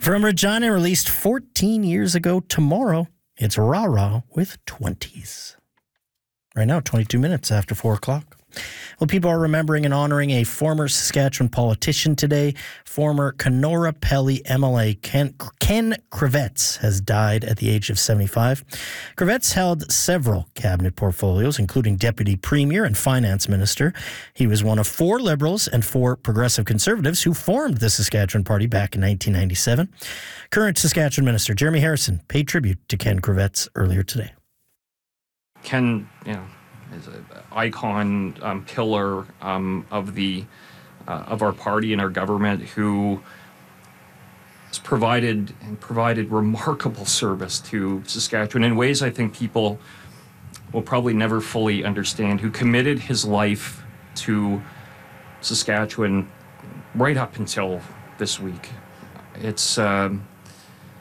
From Regina, released 14 years ago tomorrow, it's Rah Rah with 20s. Right now, 22 minutes after 4 o'clock. Well, people are remembering and honoring a former Saskatchewan politician today. Former Kenora Pelly MLA Ken Kravets has died at the age of 75. Kravets held several cabinet portfolios, including Deputy Premier and Finance Minister. He was one of 4 Liberals and 4 Progressive Conservatives who formed the Saskatchewan Party back in 1997. Current Saskatchewan Minister Jeremy Harrison paid tribute to Ken Kravets earlier today. Ken, is an icon, pillar of our party and our government, who has provided remarkable service to Saskatchewan in ways I think people will probably never fully understand, who committed his life to Saskatchewan right up until this week. It's